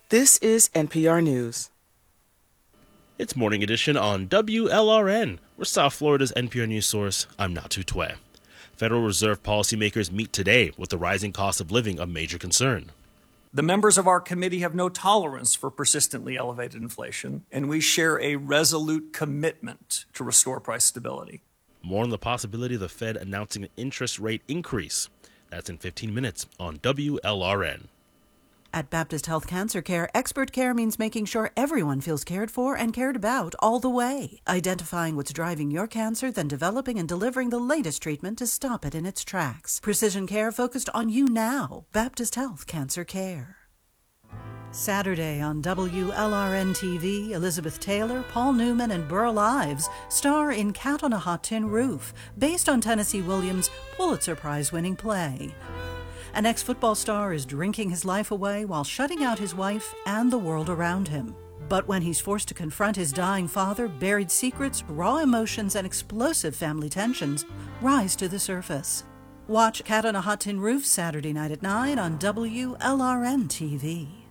This is NPR News. It's Morning Edition on WLRN. We're South Florida's NPR News source. I'm Natu Twe. Federal Reserve policymakers meet today with the rising cost of living a major concern. The members of our committee have no tolerance for persistently elevated inflation, and we share a resolute commitment to restore price stability. More on the possibility of the Fed announcing an interest rate increase. That's in 15 minutes on WLRN. At Baptist Health Cancer Care, expert care means making sure everyone feels cared for and cared about all the way. Identifying what's driving your cancer, then developing and delivering the latest treatment to stop it in its tracks. Precision care focused on you now. Baptist Health Cancer Care. Saturday on WLRN-TV, Elizabeth Taylor, Paul Newman, and Burl Ives star in Cat on a Hot Tin Roof, based on Tennessee Williams' Pulitzer Prize-winning play. An ex-football star is drinking his life away while shutting out his wife and the world around him. But when he's forced to confront his dying father, buried secrets, raw emotions, and explosive family tensions rise to the surface. Watch Cat on a Hot Tin Roof Saturday night at 9 on WLRN-TV.